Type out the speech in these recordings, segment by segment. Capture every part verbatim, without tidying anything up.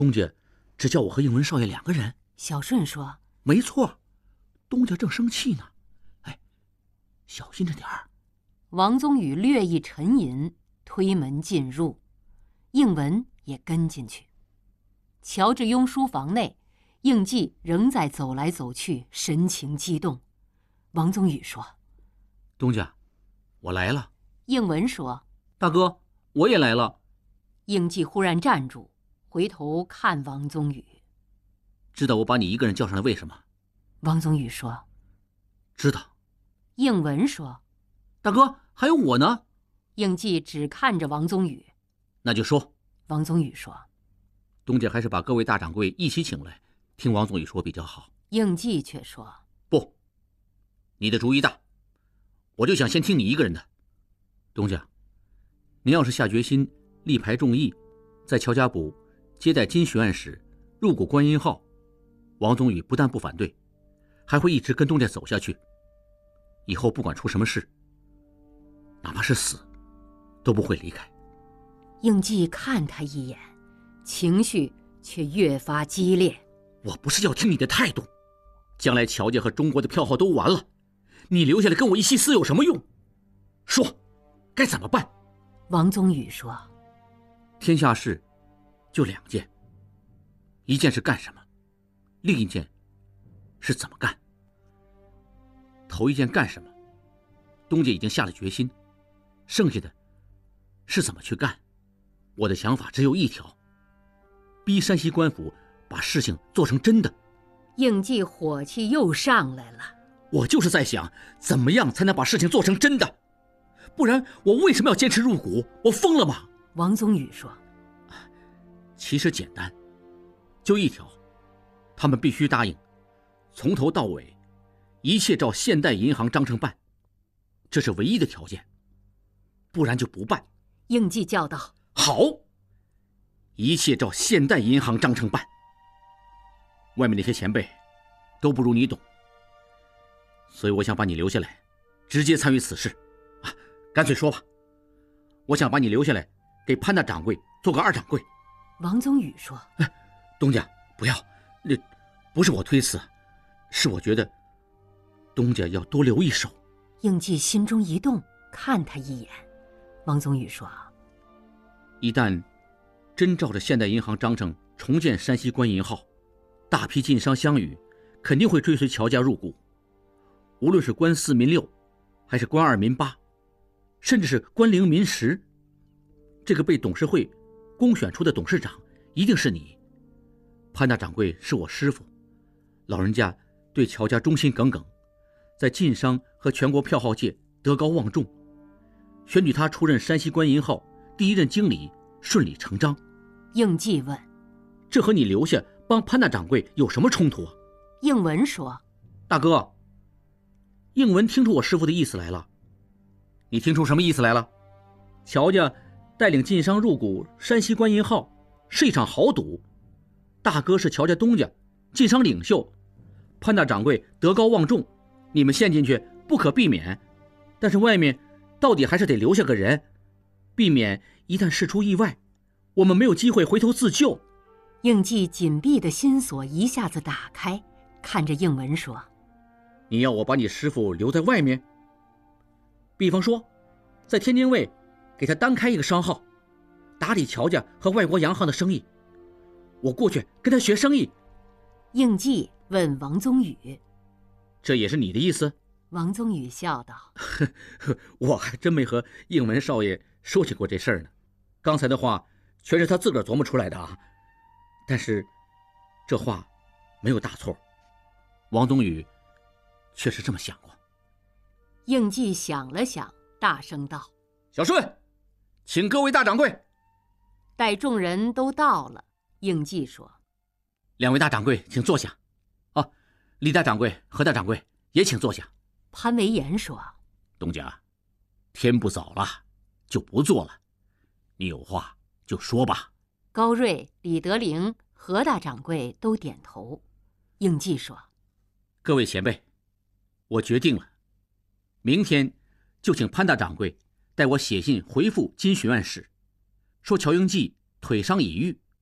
东家只叫我和应文少爷两个人。 小顺说：“ 没错，东家正生气呢。哎，小心着点儿。” 王宗宇略一沉吟，推门进入，应文也跟进去。乔致庸书房内，应季仍在走来走去，神情激动。王宗宇说：“ 东家，我来了。” 应文说：“ 大哥，我也来了。” 应季忽然站住，回头看王宗宇。 知道我把你一个人叫上来为什么？ 王宗宇说：“ 知道。” 应文说：“ 大哥，还有我呢。” 应季只看着王宗宇。 那就说。 王宗宇说：“ 东家还是把各位大掌柜一起请来，听王宗宇说比较好。” 应季却说：“ 不，你的主意大，我就想先听你一个人的。东家，您要是下决心力排众议，在乔家堡接待金许案时入股观音号，王宗宇不但不反对，还会一直跟东家走下去。以后不管出什么事，哪怕是死，都不会离开。” 应季看他一眼，情绪却越发激烈。 我不是要听你的态度，将来乔家和中国的票号都完了，你留下来跟我一起死有什么用？说，该怎么办？ 王宗宇说：“ 天下事就两件，一件是干什么，另一件是怎么干。头一件干什么，东家已经下了决心，剩下的是怎么去干。我的想法只有一条，逼山西官府把事情做成真的。” 应季火气又上来了。 我就是在想，怎么样才能把事情做成真的？不然我为什么要坚持入股？我疯了吗？ 王宗宇说：“ 其实简单，就一条，他们必须答应，从头到尾，一切照现代银行章程办，这是唯一的条件，不然就不办。” 应季叫道：“ 好，一切照现代银行章程办。外面那些前辈都不如你懂，所以我想把你留下来，直接参与此事。啊，干脆说吧，我想把你留下来，给潘大掌柜做个二掌柜。” 王宗宇说：“ 哎，东家不要，那不是我推辞，是我觉得东家要多留一手。” 应季心中一动，看他一眼。王宗宇说：“ 一旦真照着现代银行章程重建山西官银号，大批晋商乡宇肯定会追随乔家入股，无论是官四民六，还是官二民八，甚至是官零民十，这个被董事会公选出的董事长一定是你。潘大掌柜是我师父，老人家对乔家忠心耿耿，在晋商和全国票号界德高望重，选举他出任山西官银号第一任经理顺理成章。” 应季问：“ 这和你留下帮潘大掌柜有什么冲突啊？” 应文说：“ 大哥，应文听出我师父的意思来了。你听出什么意思来了？乔家带领晋商入股山西官银号是一场豪赌，大哥是乔家东家，晋商领袖，潘大掌柜德高望重，你们陷进去不可避免，但是外面到底还是得留下个人，避免一旦事出意外，我们没有机会回头自救。” 应季紧闭的心锁一下子打开，看着应文说：“ 你要我把你师父留在外面？比方说，在天津卫给他单开一个商号，打理乔家和外国洋行的生意，我过去跟他学生意。” 应季问王宗宇：“ 这也是你的意思？” 王宗宇笑道：“ 我还真没和应文少爷说起过这事儿呢，刚才的话全是他自个儿琢磨出来的啊。但是这话没有大错，王宗宇确实这么想过。” 应季想了想，大声道：“ 小顺，请各位大掌柜。” 待众人都到了，应季说：“ 两位大掌柜请坐下。啊，李大掌柜、何大掌柜也请坐下。” 潘维言说：“ 东家，天不早了，就不坐了，你有话就说吧。” 高瑞、李德龄、何大掌柜都点头。应季说：“ 各位前辈，我决定了，明天就请潘大掌柜带我写信回复金巡案使，说乔英记腿伤已愈，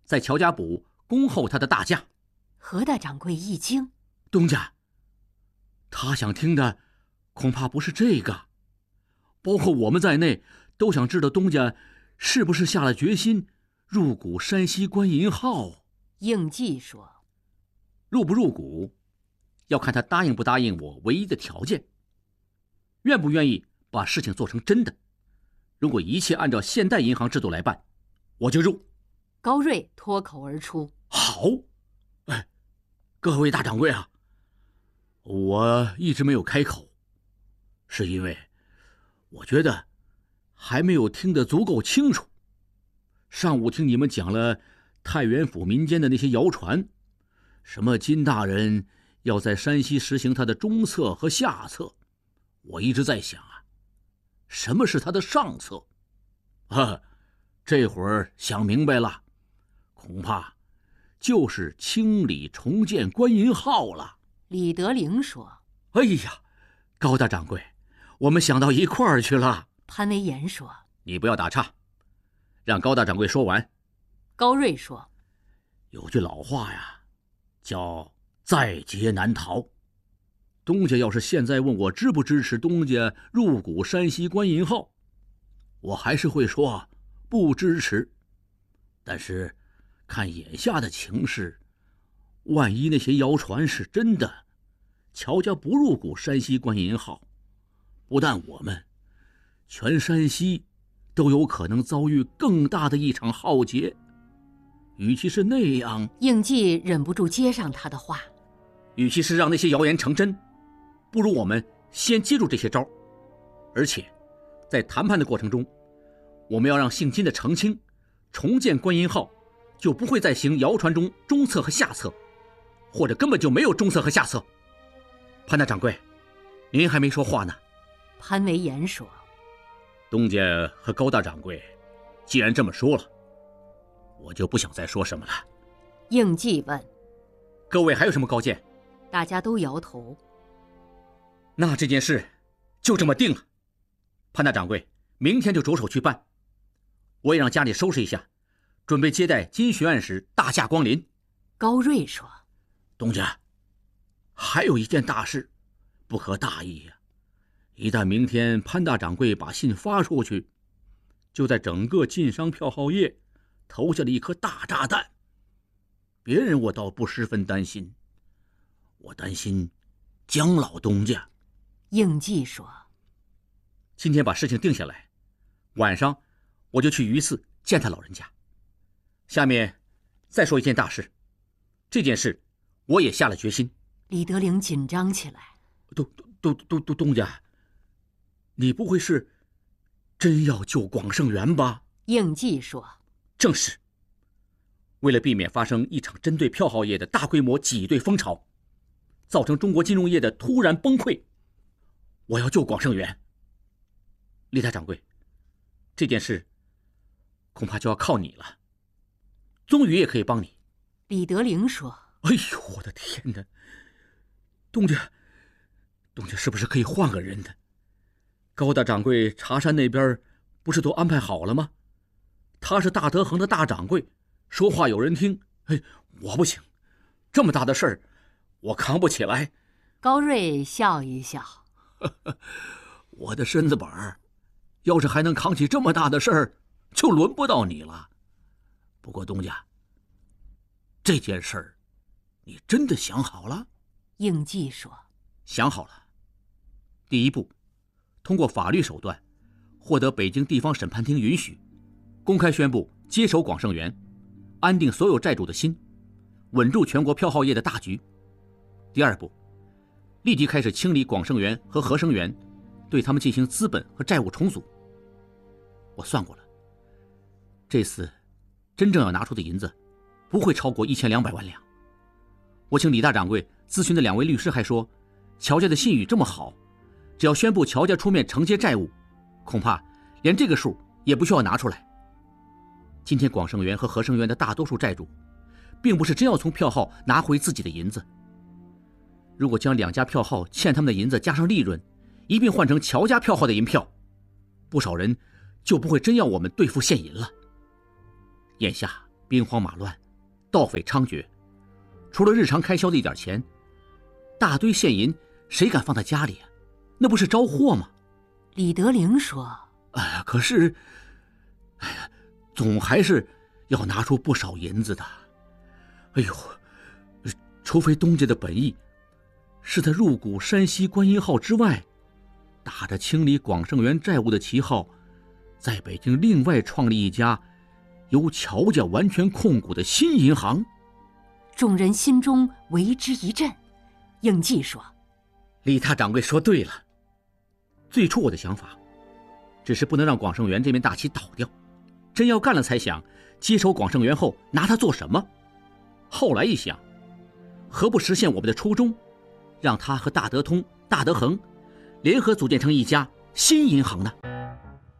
在乔家堡恭候他的大驾。 何大掌柜一惊： 东家，他想听的恐怕不是这个，包括我们在内都想知道东家是不是下了决心入股山西官银号。 应季说： 入不入股要看他答应不答应我唯一的条件，愿不愿意把事情做成真的。如果一切按照现代银行制度来办，我就入。 高瑞脱口而出： 好。哎，各位大掌柜啊，我一直没有开口，是因为我觉得还没有听得足够清楚。上午听你们讲了太原府民间的那些谣传，什么金大人要在山西实行他的中策和下策，我一直在想啊，什么是他的上策？啊，这会儿想明白了，恐怕就是清理重建官银号了。 李德龄说： 哎呀，高大掌柜，我们想到一块儿去了。 潘维言说： 你不要打岔，让高大掌柜说完。 高瑞说： 有句老话呀，叫在劫难逃。东家要是现在问我支不支持东家入股山西官银号，我还是会说不支持。但是看眼下的情势，万一那些谣传是真的，乔家不入股山西官银号，不但我们，全山西都有可能遭遇更大的一场浩劫。与其是那样， 应季忍不住接上他的话： 与其是让那些谣言成真，不如我们先接住这些招。而且在谈判的过程中，我们要让姓金的澄清，重建官银号就不会再行谣传中中策和下策，或者根本就没有中策和下策。潘大掌柜，您还没说话呢。 潘维言说： 东家和高大掌柜既然这么说了，我就不想再说什么了。 应季问： 各位还有什么高见？ 大家都摇头。 那这件事就这么定了。潘大掌柜明天就着手去办，我也让家里收拾一下，准备接待金巡案时大驾光临。 高瑞说： 东家，还有一件大事，不可大意呀、啊！一旦明天潘大掌柜把信发出去，就在整个晋商票号业投下了一颗大炸弹。别人我倒不十分担心，我担心姜老东家。 应季说： 今天把事情定下来，晚上我就去榆次见他老人家。下面再说一件大事，这件事我也下了决心。 李德龄紧张起来： 东东东东东家，你不会是真要救广盛元吧？ 应季说： 正是。为了避免发生一场针对票号业的大规模挤兑风潮，造成中国金融业的突然崩溃，我要救广盛元。李大掌柜，这件事恐怕就要靠你了。宗宇也可以帮你。 李德龄说： 哎呦，我的天哪！东家，东家是不是可以换个人呢？高大掌柜茶山那边不是都安排好了吗？他是大德恒的大掌柜，说话有人听。哎，我不行，这么大的事儿我扛不起来。 高瑞笑一笑： 我的身子板儿要是还能扛起这么大的事儿，就轮不到你了。不过东家，这件事儿你真的想好了？ 应季说： 想好了。第一步，通过法律手段获得北京地方审判厅允许，公开宣布接手广盛元，安定所有债主的心，稳住全国票号业的大局。第二步，立即开始清理广盛元和和生元，对他们进行资本和债务重组。我算过了，这次真正要拿出的银子不会超过一千两百万两。我请李大掌柜咨询的两位律师还说，乔家的信誉这么好，只要宣布乔家出面承接债务，恐怕连这个数也不需要拿出来。今天广盛元和和生元的大多数债主并不是真要从票号拿回自己的银子，如果将两家票号欠他们的银子加上利润一并换成乔家票号的银票，不少人就不会真要我们兑付现银了。眼下兵荒马乱， 盗匪猖獗，除了日常开销的一点钱，大堆现银谁敢放在家里啊？那不是招祸吗？ 李德龄说： 哎呀，可是，哎呀，总还是要拿出不少银子的。哎呦，除非东家的本意是在入股山西观音号之外，打着清理广盛园债务的旗号，在北京另外创立一家由乔家完全控股的新银行。 众人心中为之一振。应季说： 李大掌柜说对了，最初我的想法只是不能让广盛园这面大旗倒掉，真要干了才想接手广盛园后拿它做什么。后来一想，何不实现我们的初衷，让他和大德通、大德恒联合组建成一家新银行呢？